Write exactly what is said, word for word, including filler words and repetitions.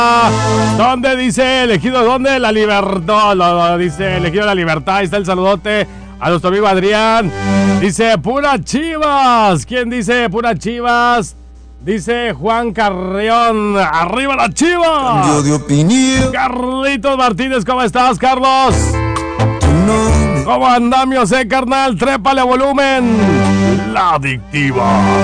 ¿Dónde dice elegido? ¿Dónde? La libertad. No, no, dice elegido la libertad. Ahí está el saludote a nuestro amigo Adrián. Dice pura Chivas. ¿Quién dice pura Chivas? Dice Juan Carrión. ¡Arriba la Chivas! Cambio de opinión. Carlitos Martínez, ¿cómo estás, Carlos? No. ¿Cómo andamios, eh, carnal? Trépale volumen. La adictiva.